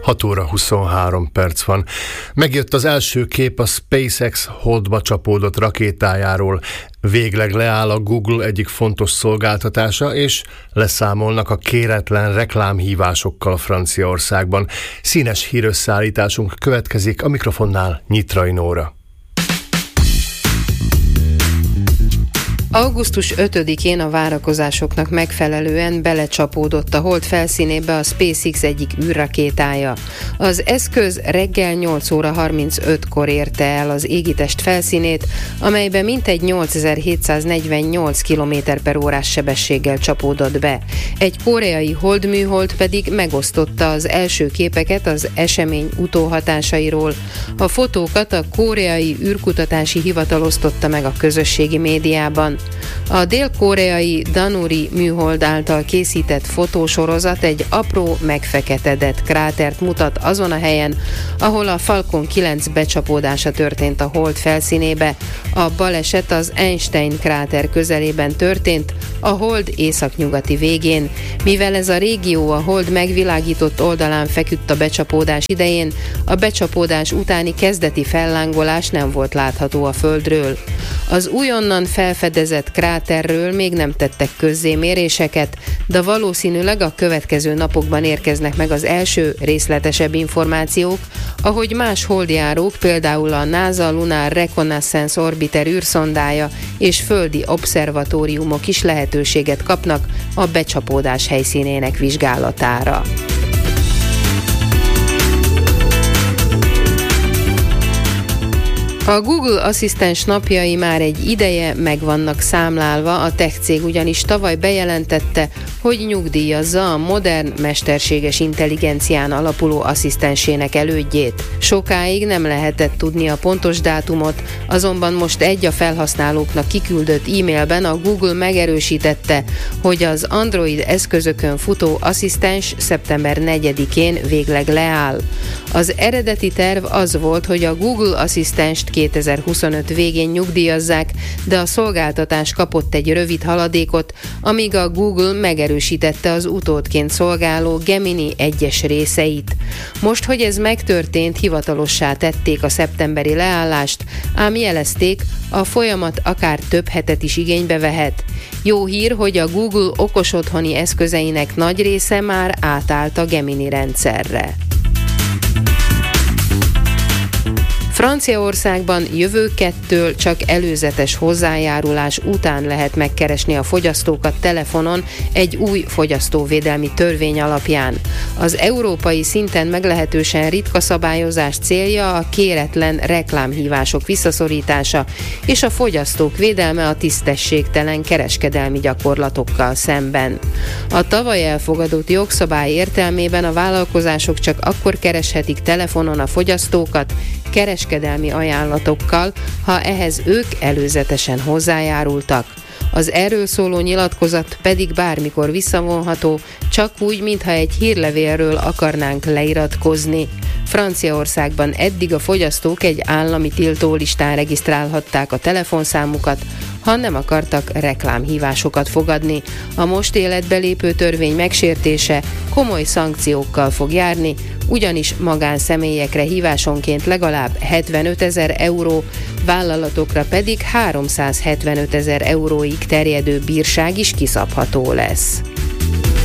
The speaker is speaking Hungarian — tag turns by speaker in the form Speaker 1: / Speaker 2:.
Speaker 1: 6 óra 23 perc van. Megjött az első kép a SpaceX Holdba csapódott rakétájáról. Végleg leáll a Google egyik fontos szolgáltatása, és leszámolnak a kéretlen reklámhívásokkal Franciaországban. Színes hírösszeállításunk következik, a mikrofonnál Nyitrai Nóra.
Speaker 2: Augusztus 5-én a várakozásoknak megfelelően belecsapódott a Hold felszínébe a SpaceX egyik űrrakétája. Az eszköz reggel 8 óra 35-kor érte el az égitest felszínét, amelybe mintegy 8748 km/órás sebességgel csapódott be. Egy koreai Hold műhold pedig megosztotta az első képeket az esemény utóhatásairól. A fotókat a koreai űrkutatási hivatal osztotta meg a közösségi médiában. A dél-koreai Danuri műhold által készített fotósorozat egy apró, megfeketedett krátert mutat azon a helyen, ahol a Falcon 9 becsapódása történt a Hold felszínébe. A baleset az Einstein kráter közelében történt, a Hold északnyugati végén. Mivel ez a régió a Hold megvilágított oldalán feküdt a becsapódás idején, a becsapódás utáni kezdeti fellángolás nem volt látható a Földről. Az újonnan felfedezett kráterről még nem tettek közzé méréseket, de valószínűleg a következő napokban érkeznek meg az első részletesebb információk, ahogy más holdjárók, például a NASA Lunar Reconnaissance Orbiter űrszondája és földi obszervatóriumok is lehetőséget kapnak a becsapódás helyszínének vizsgálatára. A Google asszisztens napjai már egy ideje meg vannak számlálva, a tech cég ugyanis tavaly bejelentette, hogy nyugdíjazza a modern, mesterséges intelligencián alapuló asszisztensének elődjét. Sokáig nem lehetett tudni a pontos dátumot, azonban most a felhasználóknak kiküldött e-mailben a Google megerősítette, hogy az Android eszközökön futó asszisztens szeptember 4-én végleg leáll. Az eredeti terv az volt, hogy a Google asszisztenst 2025 végén nyugdíjazzák, de a szolgáltatás kapott egy rövid haladékot, amíg a Google megerősítette az utódként szolgáló Gemini egyes részeit. Most, hogy ez megtörtént, hivatalossá tették a szeptemberi leállást, ám jelezték, a folyamat akár több hetet is igénybe vehet. Jó hír, hogy a Google okosotthoni eszközeinek nagy része már átállt a Gemini rendszerre. Franciaországban jövőkettől csak előzetes hozzájárulás után lehet megkeresni a fogyasztókat telefonon egy új fogyasztóvédelmi törvény alapján. Az európai szinten meglehetősen ritka szabályozás célja a kéretlen reklámhívások visszaszorítása és a fogyasztók védelme a tisztességtelen kereskedelmi gyakorlatokkal szemben. A tavaly elfogadott jogszabály értelmében a vállalkozások csak akkor kereshetik telefonon a fogyasztókat, kereskedelmi ajánlatokkal, ha ehhez ők előzetesen hozzájárultak. Az erről szóló nyilatkozat pedig bármikor visszavonható, csak úgy, mintha egy hírlevélről akarnánk leiratkozni. Franciaországban eddig a fogyasztók egy állami tiltólistán regisztrálhatták a telefonszámukat, ha nem akartak reklámhívásokat fogadni. A most életbe lépő törvény megsértése komoly szankciókkal fog járni, ugyanis magánszemélyekre hívásonként legalább 75 000 euró, vállalatokra pedig 375 000 euróig terjedő bírság is kiszabható lesz.